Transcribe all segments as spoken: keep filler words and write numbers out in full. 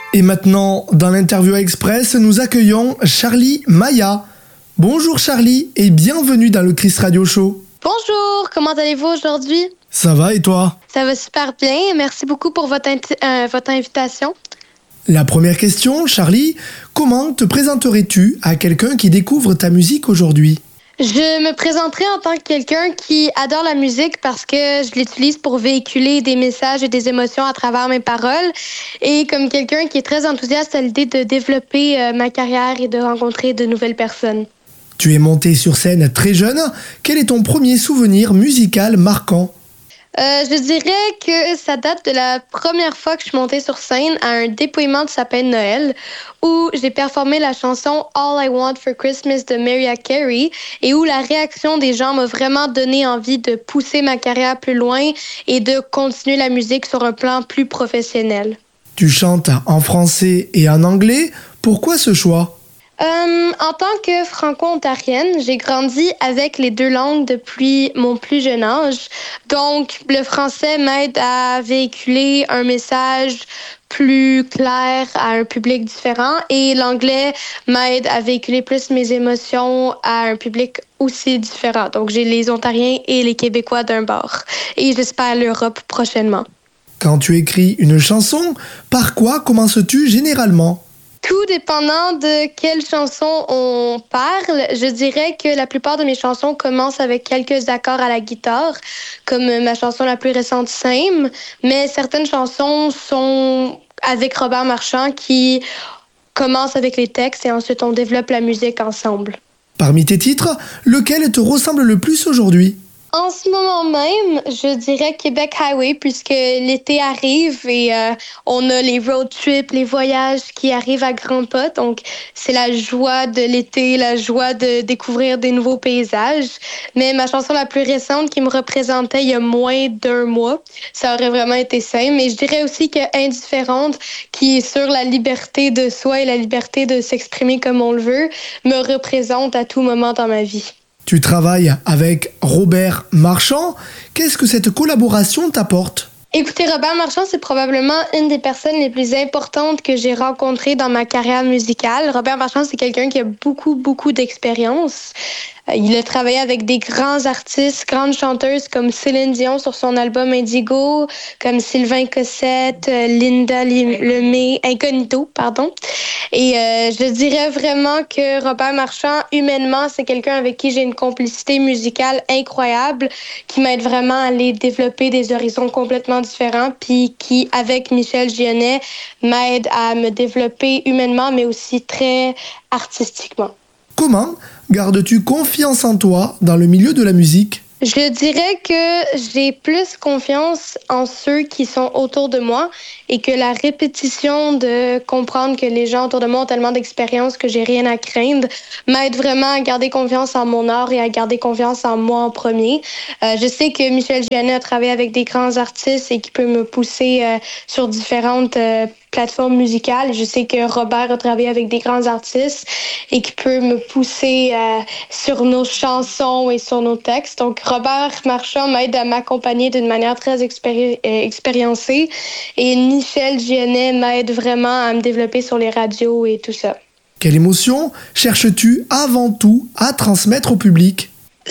Et maintenant, dans l'interview express, nous accueillons Charlie Maya. Bonjour Charlie et bienvenue dans le Chris Radio Show. Bonjour, comment allez-vous aujourd'hui? Ça va et toi? Ça va super bien, merci beaucoup pour votre, inti- euh, votre invitation. La première question, Charlie, comment te présenterais-tu à quelqu'un qui découvre ta musique aujourd'hui? Je me présenterai en tant que quelqu'un qui adore la musique parce que je l'utilise pour véhiculer des messages et des émotions à travers mes paroles et comme quelqu'un qui est très enthousiaste à l'idée de développer euh, ma carrière et de rencontrer de nouvelles personnes. Tu es monté sur scène très jeune. Quel est ton premier souvenir musical marquant? Euh, je dirais que ça date de la première fois que je suis montée sur scène à un dépouillement de sapin de Noël où j'ai performé la chanson All I Want for Christmas de Mariah Carey et où la réaction des gens m'a vraiment donné envie de pousser ma carrière plus loin et de continuer la musique sur un plan plus professionnel. Tu chantes en français et en anglais. Pourquoi ce choix? Euh, en tant que franco-ontarienne, j'ai grandi avec les deux langues depuis mon plus jeune âge. Donc, le français m'aide à véhiculer un message plus clair à un public différent et l'anglais m'aide à véhiculer plus mes émotions à un public aussi différent. Donc, j'ai les Ontariens et les Québécois d'un bord. Et j'espère l'Europe prochainement. Quand tu écris une chanson, par quoi commences-tu généralement? Tout dépendant de quelle chanson on parle, je dirais que la plupart de mes chansons commencent avec quelques accords à la guitare, comme ma chanson la plus récente, Same, mais certaines chansons sont avec Robert Marchand qui commencent avec les textes et ensuite on développe la musique ensemble. Parmi tes titres, lequel te ressemble le plus aujourd'hui? En ce moment même, je dirais Québec Highway puisque l'été arrive et euh, on a les road trips, les voyages qui arrivent à grands pas. Donc, c'est la joie de l'été, la joie de découvrir des nouveaux paysages. Mais ma chanson la plus récente qui me représentait il y a moins d'un mois, ça aurait vraiment été simple. Mais je dirais aussi que Indifférente, qui est sur la liberté de soi et la liberté de s'exprimer comme on le veut, me représente à tout moment dans ma vie. Tu travailles avec Robert Marchand. Qu'est-ce que cette collaboration t'apporte? Écoutez, Robert Marchand, c'est probablement une des personnes les plus importantes que j'ai rencontrées dans ma carrière musicale. Robert Marchand, c'est quelqu'un qui a beaucoup, beaucoup d'expérience. Il a travaillé avec des grands artistes, grandes chanteuses comme Céline Dion sur son album Indigo, comme Sylvain Cossette, Linda Lemay, Incognito, pardon. Et euh, je dirais vraiment que Robert Marchand, humainement, c'est quelqu'un avec qui j'ai une complicité musicale incroyable, qui m'aide vraiment à aller développer des horizons complètement différents, puis qui, avec Michel Gionnet, m'aide à me développer humainement, mais aussi très artistiquement. Comment gardes-tu confiance en toi dans le milieu de la musique? Je dirais que j'ai plus confiance en ceux qui sont autour de moi et que la répétition de comprendre que les gens autour de moi ont tellement d'expérience que j'ai rien à craindre m'aide vraiment à garder confiance en mon art et à garder confiance en moi en premier. Euh, je sais que Michel Gionnet a travaillé avec des grands artistes et qui peut me pousser euh, sur différentes euh, plateformes musicales. Je sais que Robert a travaillé avec des grands artistes et qui peut me pousser euh, sur nos chansons et sur nos textes. Donc, Robert Marchand m'aide à m'accompagner d'une manière très expéri- euh, expériencée et Michel Gionnet m'aide vraiment à me développer sur les radios et tout ça. Quelle émotion cherches-tu avant tout à transmettre au public?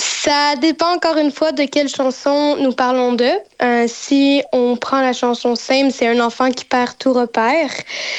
Ça dépend encore une fois de quelle chanson nous parlons de. Euh, si on prend la chanson Same, c'est un enfant qui perd tout repère.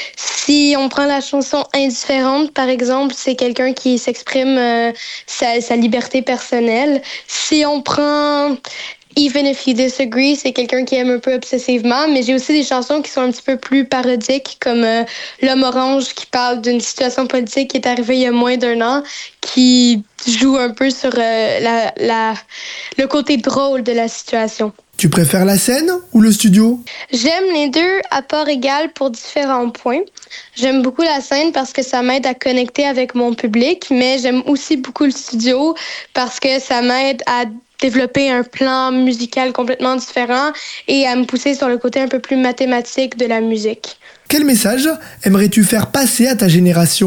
Si on prend la chanson Indifférente, par exemple, c'est quelqu'un qui s'exprime euh, sa, sa liberté personnelle. Si on prend Even If You Disagree, c'est quelqu'un qui aime un peu obsessivement, mais j'ai aussi des chansons qui sont un petit peu plus parodiques, comme euh, L'Homme Orange, qui parle d'une situation politique qui est arrivée il y a moins d'un an, qui joue un peu sur euh, la, la, le côté drôle de la situation. Tu préfères la scène ou le studio? J'aime les deux à part égale pour différents points. J'aime beaucoup la scène parce que ça m'aide à connecter avec mon public, mais j'aime aussi beaucoup le studio parce que ça m'aide à développer un plan musical complètement différent et à me pousser sur le côté un peu plus mathématique de la musique. Quel message aimerais-tu faire passer à ta génération?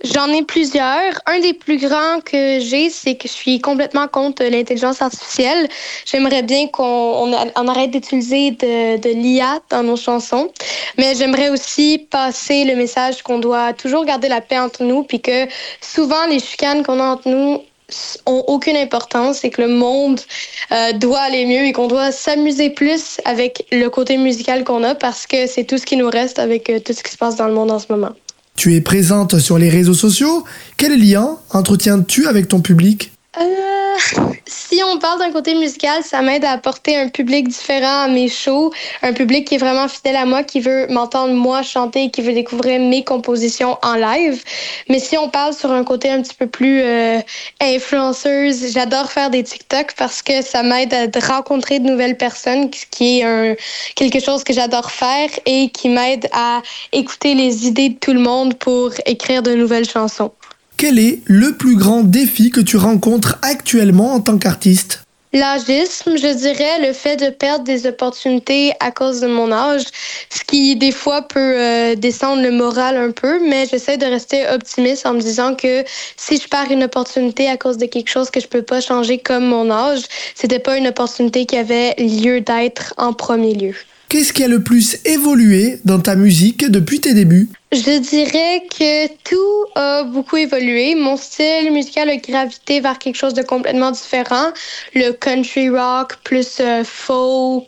J'en ai plusieurs. Un des plus grands que j'ai, c'est que je suis complètement contre l'intelligence artificielle. J'aimerais bien qu'on on, on arrête d'utiliser de, de l'I A dans nos chansons. Mais j'aimerais aussi passer le message qu'on doit toujours garder la paix entre nous, puis que souvent les chicanes qu'on a entre nous ont aucune importance et que le monde euh, doit aller mieux et qu'on doit s'amuser plus avec le côté musical qu'on a parce que c'est tout ce qui nous reste avec euh, tout ce qui se passe dans le monde en ce moment. Tu es présente sur les réseaux sociaux. Quel lien entretiens-tu avec ton public? Euh, si on parle d'un côté musical, ça m'aide à apporter un public différent à mes shows, un public qui est vraiment fidèle à moi, qui veut m'entendre moi chanter, qui veut découvrir mes compositions en live. Mais si on parle sur un côté un petit peu plus euh, influenceuse, j'adore faire des TikTok parce que ça m'aide à rencontrer de nouvelles personnes, ce qui est un, quelque chose que j'adore faire et qui m'aide à écouter les idées de tout le monde pour écrire de nouvelles chansons. Quel est le plus grand défi que tu rencontres actuellement en tant qu'artiste? L'agisme, je dirais, le fait de perdre des opportunités à cause de mon âge, ce qui des fois peut euh, descendre le moral un peu, mais j'essaie de rester optimiste en me disant que si je perds une opportunité à cause de quelque chose que je peux pas changer comme mon âge, c'était pas une opportunité qui avait lieu d'être en premier lieu. Qu'est-ce qui a le plus évolué dans ta musique depuis tes débuts? Je dirais que tout a beaucoup évolué. Mon style musical a gravité vers quelque chose de complètement différent. Le country rock plus euh, folk,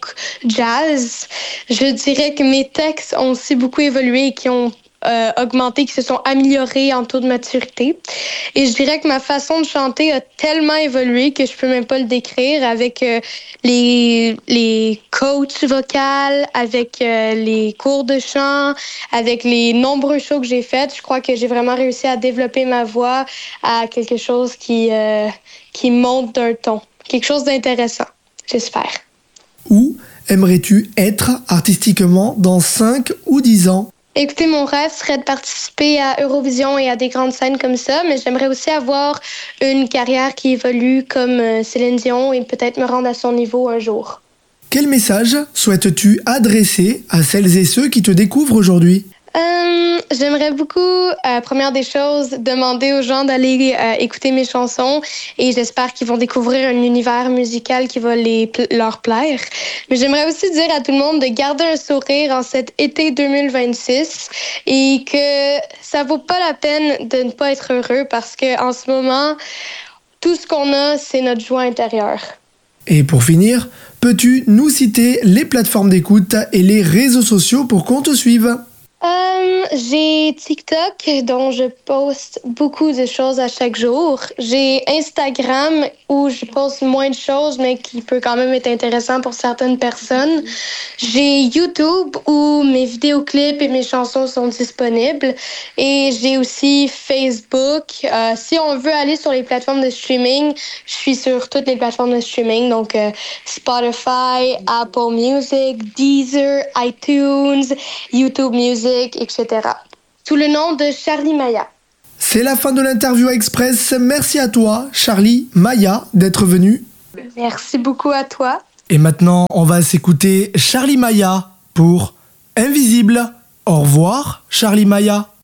jazz. Je dirais que mes textes ont aussi beaucoup évolué et qui ont Euh, augmenté, qui se sont améliorés en taux de maturité. Et je dirais que ma façon de chanter a tellement évolué que je peux même pas le décrire avec euh, les, les coachs vocales, avec euh, les cours de chant, avec les nombreux shows que j'ai faits. Je crois que j'ai vraiment réussi à développer ma voix à quelque chose qui, euh, qui monte d'un ton. Quelque chose d'intéressant, j'espère. Où aimerais-tu être artistiquement dans cinq ou dix ans? Écoutez, mon rêve serait de participer à Eurovision et à des grandes scènes comme ça, mais j'aimerais aussi avoir une carrière qui évolue comme Céline Dion et peut-être me rendre à son niveau un jour. Quel message souhaites-tu adresser à celles et ceux qui te découvrent aujourd'hui? Euh, j'aimerais beaucoup, euh, première des choses, demander aux gens d'aller euh, écouter mes chansons et j'espère qu'ils vont découvrir un univers musical qui va les, leur plaire. Mais j'aimerais aussi dire à tout le monde de garder un sourire en cet été deux mille vingt-six et que ça vaut pas la peine de ne pas être heureux parce que en ce moment, tout ce qu'on a, c'est notre joie intérieure. Et pour finir, peux-tu nous citer les plateformes d'écoute et les réseaux sociaux pour qu'on te suive? Euh, j'ai TikTok dont je poste beaucoup de choses à chaque jour. J'ai Instagram où je poste moins de choses mais qui peut quand même être intéressant pour certaines personnes. J'ai YouTube où mes vidéoclips et mes chansons sont disponibles. Et j'ai aussi Facebook. Euh, si on veut aller sur les plateformes de streaming, je suis sur toutes les plateformes de streaming. Donc euh, Spotify, Apple Music, Deezer, iTunes, YouTube Music, et cetera. Sous le nom de Charlie Maya. C'est la fin de l'interview express. Merci à toi, Charlie Maya, d'être venu. Merci beaucoup à toi. Et maintenant, on va s'écouter Charlie Maya pour Invisible. Au revoir, Charlie Maya.